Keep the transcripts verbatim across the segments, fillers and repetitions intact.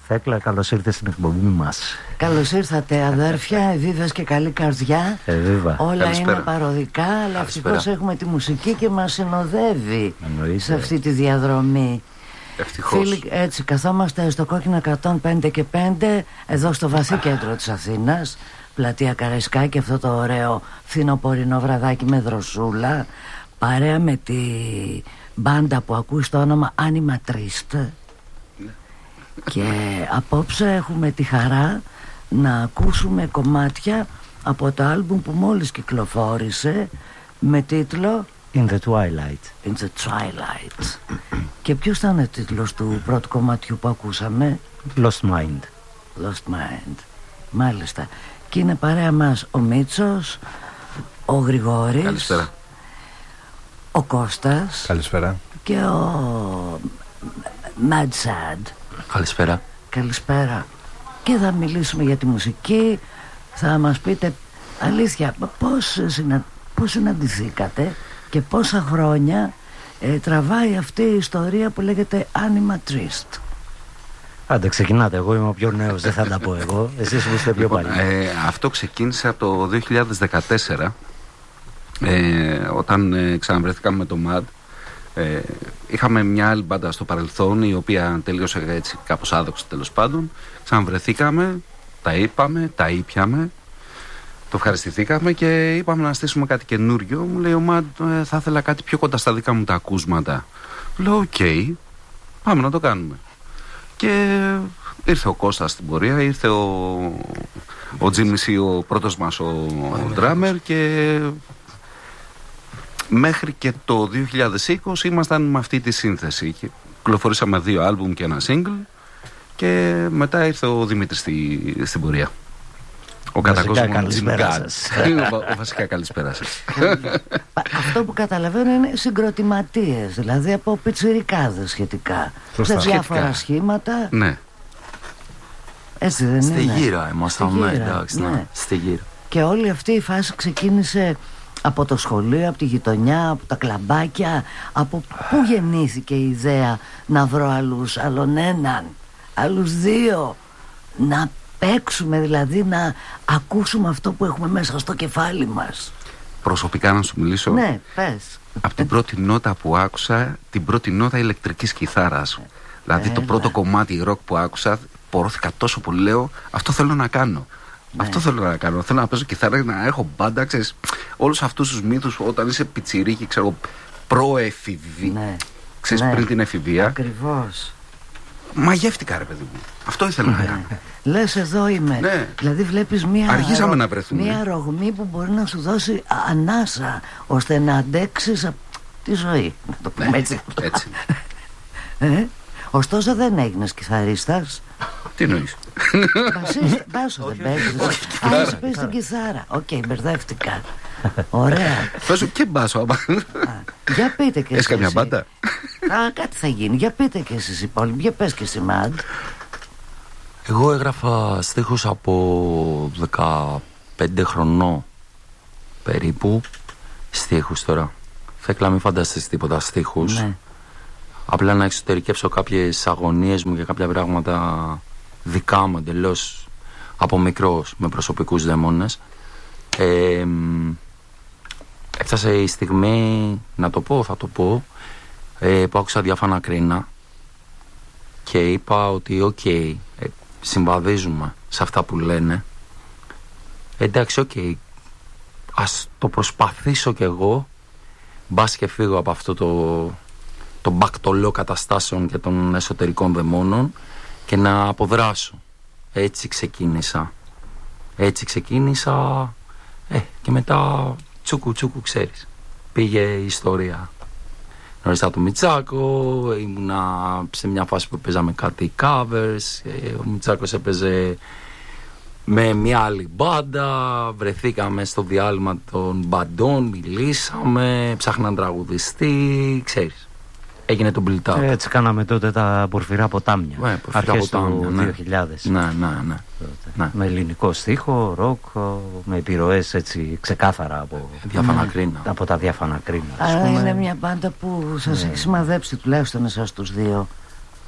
Θέκλα, καλώς ήρθες στην εκπομπή μας. Καλώς ήρθατε αδέρφια, ευίβες και καλή καρδιά. Ευίβα. Όλα Καλησπέρα. είναι παροδικά, αλλά ευτυχώς έχουμε τη μουσική και μας συνοδεύει Εννοείται. σε αυτή τη διαδρομή. Ευτυχώς. Φίλοι, έτσι καθόμαστε στο Κόκκινο εκατόν πέντε και πέντε, εδώ στο βαθύ κέντρο της Αθήνας, πλατεία Καραϊσκάκη, αυτό το ωραίο φθινοπορεινό βραδάκι με δροσούλα, παρέα με τη μπάντα που ακούει το όνομα Anima Triste. Και απόψε έχουμε τη χαρά να ακούσουμε κομμάτια από το άλμπουμ που μόλις κυκλοφόρησε με τίτλο In the Twilight. In the Twilight. Και ποιος ήταν ο τίτλος του πρώτου κομματιού που ακούσαμε? Lost Mind. Lost Mind. Μάλιστα. Και είναι παρέα μας ο Μίτσος, ο Γρηγόρης. Καλησπέρα. Ο Κώστας. Καλησπέρα. Και ο Mad Sad. Καλησπέρα. Καλησπέρα. Και θα μιλήσουμε για τη μουσική. Θα μας πείτε αλήθεια πώς, συνα... πώς συναντηθήκατε και πόσα χρόνια ε, τραβάει αυτή η ιστορία που λέγεται Anima Triste. Άντε ξεκινάτε, εγώ είμαι ο πιο νέος, δεν θα τα πω εγώ. Εσείς είστε πιο παλιοί. Ε, αυτό ξεκίνησε από το δύο χιλιάδες δεκατέσσερα, ε, όταν ε, ξαναβρεθήκαμε με το Mad. Ε, είχαμε μια άλλη μπάντα στο παρελθόν, η οποία τελείωσε έτσι κάπως άδοξα, τέλος πάντων. Ξαναβρεθήκαμε, τα είπαμε, τα ήπιαμε, το ευχαριστηθήκαμε και είπαμε να στήσουμε κάτι καινούριο. Μου λέει ο Μαντ, ε, θα ήθελα κάτι πιο κοντά στα δικά μου τα ακούσματα. Λέω οκ, okay, πάμε να το κάνουμε. Και ήρθε ο Κώστας στην πορεία, ήρθε ο, ο Τζίμις, ο πρώτος μας ο ντράμερ, και μέχρι και το δύο χιλιάδες είκοσι ήμασταν με αυτή τη σύνθεση. Κυκλοφορήσαμε δύο άλμπουμ και ένα single, και μετά ήρθε ο Δημήτρης στη, στην πορεία. Ο κατακόσμων Jim Gad. Βασικά καλησπέρα σας. Αυτό που καταλαβαίνω είναι συγκροτηματίες, δηλαδή από πιτσιρικάδες σχετικά. Σωστά. Σε διάφορα Σχετικά. σχήματα. Ναι. Έτσι δεν Στη είναι? γύρα ήμασταν, Στη ναι, γύρα, εντάξει, ναι. ναι. Στη γύρα. Και όλη αυτή η φάση ξεκίνησε από το σχολείο, από τη γειτονιά, από τα κλαμπάκια. Από πού γεννήθηκε η ιδέα να βρω άλλους, άλλον έναν, άλλους δύο, να παίξουμε, δηλαδή να ακούσουμε αυτό που έχουμε μέσα στο κεφάλι μας? Προσωπικά να σου μιλήσω. Ναι, πες. Από την πρώτη νότα που άκουσα, την πρώτη νότα ηλεκτρικής κιθάρας. Δηλαδή το Έλα. πρώτο κομμάτι rock που άκουσα, πορώθηκα τόσο πολύ, λέω αυτό θέλω να κάνω. Ναι. Αυτό θέλω να κάνω. Θέλω να παίζω κιθάρα, να έχω μπάντα, ξέρεις, όλους αυτούς τους μύθους όταν είσαι πιτσιρίκι, ξέρω, προεφηβή. Ναι. Ξέρεις, Ναι. πριν την εφηβεία. Ακριβώς. Μαγεύτηκα, ρε παιδί μου. Αυτό ήθελα να κάνω. Λες εδώ είμαι. Ναι. Δηλαδή βλέπεις μια, Αργήσαμε ρο- να βρεθούμε. μια ρογμή που μπορεί να σου δώσει α- ανάσα ώστε να αντέξεις α- τη ζωή. Να το πούμε έτσι. Έτσι. Ε? Ωστόσο δεν έγινες κιθαρίστας. Τι εννοείς? Μπασίστα, μπάσο δεν παίζεις. Α, εσύ παίζεις την κιθάρα. Οκ, μπερδεύτηκα. Ωραία. Παίζω και μπάσο. άμα. Α, για πείτε και Έχεις εσείς. καμιά μπάντα? Α, κάτι θα γίνει. Για πείτε και εσείς οι υπόλοιποι. Για πες και εσύ, Μαντ. Εγώ έγραφα στίχους από δεκαπέντε χρονών περίπου. Στίχους τώρα. Θέκλα, μην φανταστείς τίποτα στίχους. Ναι. Απλά να εξωτερικεύσω κάποιες αγωνίες μου και κάποια πράγματα δικά μου εντελώς από μικρός, με προσωπικούς δαίμονες. Ε, μ, έφτασε η στιγμή να το πω, θα το πω, ε, που άκουσα διάφανα κρίνα και είπα ότι οκ, okay, ε, συμβαδίζουμε σε αυτά που λένε. Εντάξει, οκ, okay, ας το προσπαθήσω κι εγώ, μπας και φύγω από αυτό το το μπακτολό καταστάσεων και των εσωτερικών δαιμόνων και να αποδράσω. Έτσι ξεκίνησα. Έτσι ξεκίνησα ε, και μετά τσούκου τσούκου, ξέρεις. Πήγε η ιστορία. Γνώρισα τον Μιτσάκο, ήμουνα σε μια φάση που παίζαμε κάτι covers, ε, ο Μιτσάκος έπαιζε με μια άλλη μπάντα, βρεθήκαμε στο διάλειμμα των μπαντών, μιλήσαμε, ψάχναν τραγουδιστή, ξέρεις. Έγινε το build up. Έτσι κάναμε τότε τα πορφυρά ποτάμια. Ναι, πορφυρά αρχές ποτάμια, του ναι. δύο χιλιάδες. Ναι, ναι, ναι. ναι. Με ελληνικό στίχο, ροκ, με επιρροές έτσι ξεκάθαρα από, Διάφανα κρίνα. από τα διάφανα κρίνα. ας Άρα πούμε. είναι μια μπάντα που σας έχει σημαδέψει τουλάχιστον εσάς τους δύο.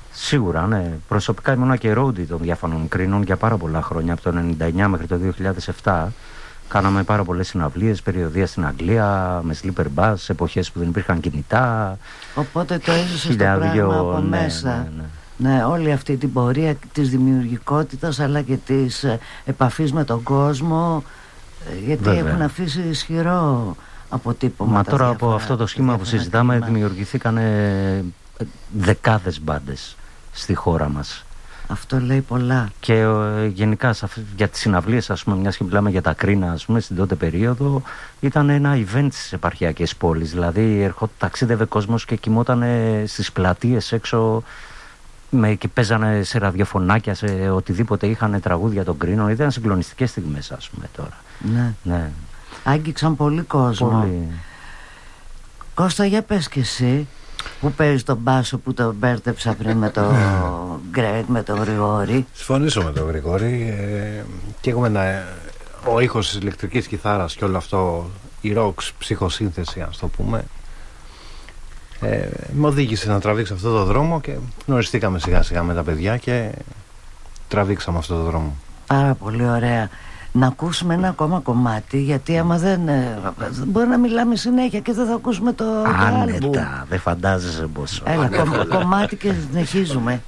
Σίγουρα, ναι. Προσωπικά ήμουν και ρόουντι των διάφανων κρίνων για πάρα πολλά χρόνια, από το ενενήντα εννιά μέχρι το δύο χιλιάδες επτά. Κάναμε πάρα πολλές συναυλίες, περιοδεία στην Αγγλία, με sleeper bus, εποχές που δεν υπήρχαν κινητά. Οπότε το έζησες το πράγμα από ναι, μέσα. Ναι, ναι. Ναι, όλη αυτή την πορεία της δημιουργικότητας αλλά και της ε, επαφής με τον κόσμο, ε, γιατί Βέβαια. έχουν αφήσει ισχυρό αποτύπωμα. Μα τα τώρα διάφορα, από αυτό το σχήμα που διάφορα συζητάμε κείμενα. δημιουργηθήκαν δεκάδες μπάντες στη χώρα μας. Αυτό λέει πολλά. Και ε, γενικά σε αυ- για τις συναυλίες, ας πούμε, μιας και μιλάμε για τα Κρίνα, ας πούμε, στην τότε περίοδο, ήταν ένα event στις επαρχιακές πόλεις. Δηλαδή ερχόταν, ταξίδευε κόσμος και κοιμόταν στις πλατείες έξω με, και παίζανε σε ραδιοφωνάκια, σε οτιδήποτε είχαν τραγούδια των Κρίνων. Ήταν συγκλονιστικές στιγμές, ας πούμε, τώρα. Ναι. Ναι. Άγγιξαν πολύ κόσμο. Πολύ. Κώστα, για πες και εσύ που παίζεις τον μπάσο που τον μπέρδεψα πριν με τον Γκρέγκ, με τον Γρηγόρη. Συμφωνήσω με τον Γρηγόρη. Ε, και έχουμε ένα, ο ήχος της ηλεκτρικής κιθάρας και όλο αυτό, η ροκς ψυχοσύνθεση, ας το πούμε, ε, με οδήγησε να τραβήξω αυτό το δρόμο και γνωριστήκαμε σιγά σιγά με τα παιδιά και τραβήξαμε αυτό το δρόμο. Πάρα πολύ ωραία. Να ακούσουμε ένα ακόμα κομμάτι, γιατί άμα δεν ε, μπορεί να μιλάμε συνέχεια και δεν θα ακούσουμε το, το άλλο. Άνετα, δεν φαντάζεσαι πόσο. Έλα, κομ- κομμάτι και συνεχίζουμε.